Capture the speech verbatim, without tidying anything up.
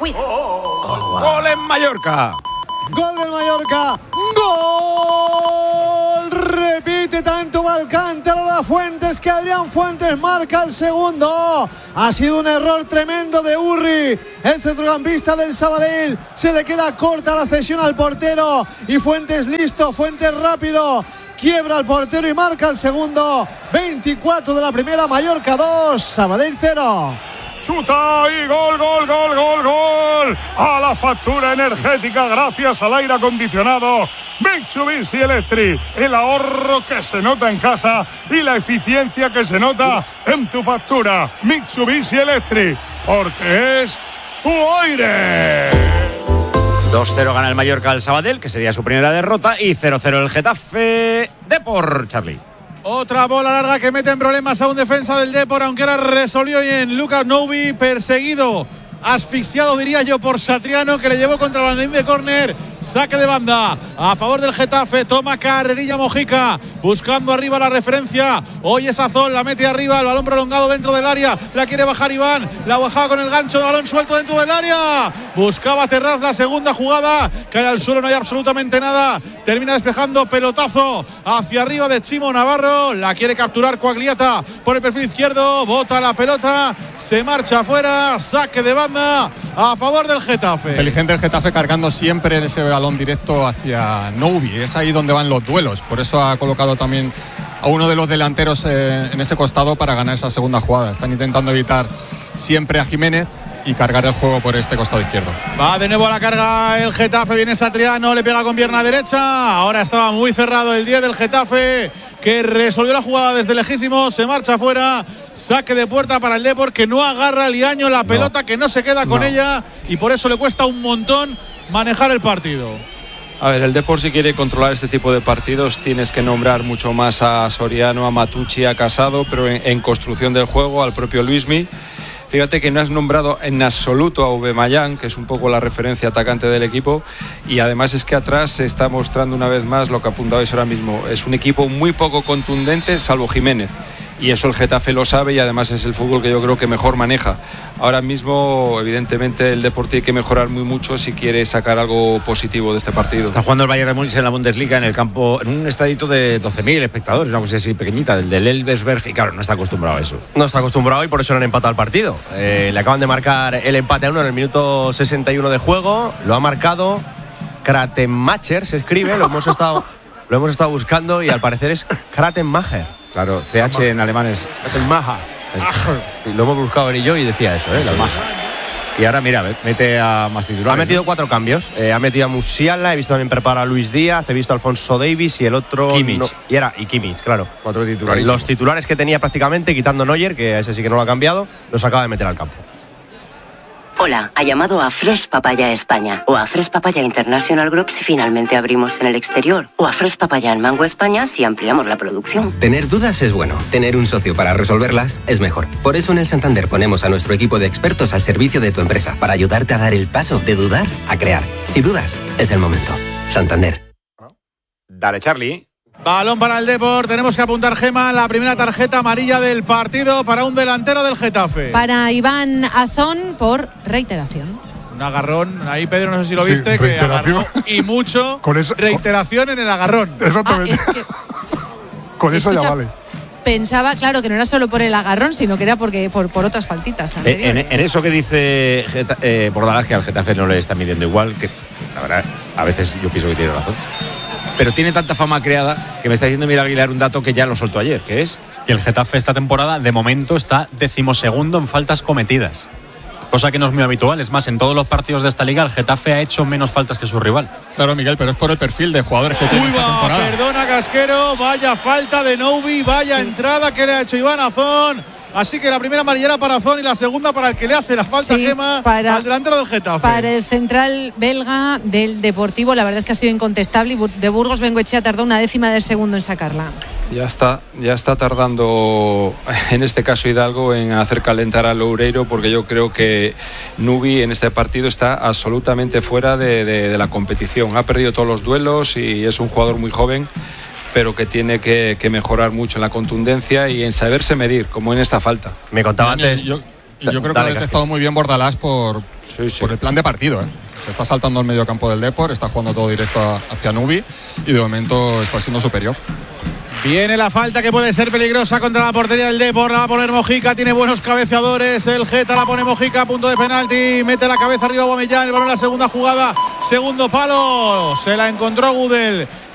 Cuida. Oh, ¡gol en Mallorca! ¡Gol del Mallorca! ¡Gol! Repite tanto Alcántara La Fuentes que Adrián Fuentes marca el segundo. Ha sido un error tremendo de Urri, el centrocampista del Sabadell. Se le queda corta la cesión al portero y Fuentes listo, Fuentes rápido. Quiebra al portero y marca el segundo. veinticuatro de la primera, Mallorca dos, Sabadell cero. Chuta y gol, gol, gol, gol, gol. A la factura energética gracias al aire acondicionado Mitsubishi Electric. El ahorro que se nota en casa y la eficiencia que se nota en tu factura. Mitsubishi Electric, porque es tu aire. dos cero gana el Mallorca al Sabadell, que sería su primera derrota, y cero cero el Getafe Depor, Charlie. Otra bola larga que mete en problemas a un defensa del Depor, aunque ahora resolvió bien Lucas Novi, perseguido, asfixiado diría yo por Satriano, que le llevó contra la línea de córner. Saque de banda a favor del Getafe. Toma carrerilla Mojica, buscando arriba la referencia. Hoy es Azón, la mete arriba, el balón prolongado dentro del área. La quiere bajar Iván, la bajaba con el gancho de balón suelto dentro del área. Buscaba Terraz, la segunda jugada. Cae al suelo, no hay absolutamente nada. Termina despejando, pelotazo hacia arriba de Chimo Navarro. La quiere capturar Coagliata por el perfil izquierdo. Bota la pelota, se marcha afuera. Saque de banda a favor del Getafe. Inteligente el Getafe, cargando siempre en ese balón directo hacia Novi. Es ahí donde van los duelos. Por eso ha colocado también a uno de los delanteros eh, en ese costado para ganar esa segunda jugada. Están intentando evitar siempre a Jiménez y cargar el juego por este costado izquierdo. Va de nuevo a la carga el Getafe, viene Satriano, le pega con pierna derecha. Ahora estaba muy cerrado el diez del Getafe, que resolvió la jugada desde lejísimo. Se marcha afuera. Saque de puerta para el Depor, que no agarra Liaño la pelota, no. que no se queda con no. ella, y por eso le cuesta un montón manejar el partido. A ver, el Depor, si quiere controlar este tipo de partidos, tienes que nombrar mucho más a Soriano, a Matucci, a Casado, pero en, en construcción del juego, al propio Luismi. Fíjate que no has nombrado en absoluto a Aubameyang, que es un poco la referencia atacante del equipo, y además es que atrás se está mostrando una vez más lo que apuntabais ahora mismo. Es un equipo muy poco contundente, salvo Jiménez. Y eso el Getafe lo sabe, y además es el fútbol que yo creo que mejor maneja. Ahora mismo, evidentemente, el Deportivo tiene que mejorar muy mucho si quiere sacar algo positivo de este partido. Está jugando el Bayern de Múnich en la Bundesliga, en el campo, en un estadito de doce mil espectadores, una cosa así pequeñita, del del Elversberg, y claro, no está acostumbrado a eso. No está acostumbrado y por eso no han empatado el partido. Eh, le acaban de marcar el empate a uno en el minuto sesenta y uno de juego. Lo ha marcado Kratenmacher, se escribe, lo hemos estado, lo hemos estado buscando y al parecer es Kratenmacher. Claro, C H en alemán es el Maja. Lo hemos buscado él y yo y decía eso, ¿eh? La Maja. Y ahora, mira, mete a más titulares. Ha metido cuatro cambios. Eh, ha metido a Musiala, he visto también preparar a Luis Díaz, he visto a Alfonso Davies y el otro. Kimmich. No, y era y Kimmich, claro. Cuatro titulares. Los titulares que tenía prácticamente, quitando Neuer, que a ese sí que no lo ha cambiado, los acaba de meter al campo. Hola, ha llamado a Fresh Papaya España o a Fresh Papaya International Group si finalmente abrimos en el exterior, o a Fresh Papaya en Mango España si ampliamos la producción. Tener dudas es bueno, tener un socio para resolverlas es mejor. Por eso en el Santander ponemos a nuestro equipo de expertos al servicio de tu empresa para ayudarte a dar el paso de dudar a crear. Si dudas, es el momento. Santander. Dale, Charlie. Balón para el Depor, tenemos que apuntar, Gema, la primera tarjeta amarilla del partido para un delantero del Getafe. Para Iván Azón por reiteración. Un agarrón, ahí Pedro, no sé si lo viste, sí, que agarró y mucho. Con eso, reiteración con... en el agarrón. Exactamente. Ah, es que... Con eso Escucha, ya vale. Pensaba, claro, que no era solo por el agarrón, sino que era porque por, por otras faltitas anteriores. En, en eso que dice Geta, eh, Bordalás, que al Getafe no le está midiendo igual, que la verdad, a veces yo pienso que tiene razón. Pero tiene tanta fama creada que me está diciendo Miguel Aguilar un dato que ya lo soltó ayer, que es... Y el Getafe esta temporada, de momento, está decimosegundo en faltas cometidas. Cosa que no es muy habitual. Es más, en todos los partidos de esta liga, el Getafe ha hecho menos faltas que su rival. Claro, Miguel, pero es por el perfil de jugadores que tiene Uy, esta va, temporada. Perdona, Casquero, vaya falta de Novi, vaya sí. entrada que le ha hecho Iván Azón. Así que la primera amarillera para Azón y la segunda para el que le hace la falta, sí, Gema, para, al delantero del Getafe. Para el central belga del Deportivo, la verdad es que ha sido incontestable, y de Burgos Bengoechea tardó una décima de segundo en sacarla. Ya está, ya está tardando, en este caso Hidalgo, en hacer calentar a Loureiro, porque yo creo que Nubi en este partido está absolutamente fuera de, de, de la competición. Ha perdido todos los duelos y es un jugador muy joven, pero que tiene que, que mejorar mucho en la contundencia y en saberse medir, como en esta falta. Me contaba antes, yo, Y yo creo que Dale, ha detectado muy bien Bordalás por, Sí, sí. por el plan de partido. ¿eh? Se está saltando el medio campo del Depor, está jugando todo directo a- hacia Nubi y de momento está siendo superior. Viene la falta que puede ser peligrosa contra la portería del Depor. La va a poner Mojica, tiene buenos cabeceadores. El Geta la pone Mojica, punto de penalti. Mete la cabeza arriba Aubameyang, el balón en la segunda jugada. Segundo palo, se la encontró Gudel,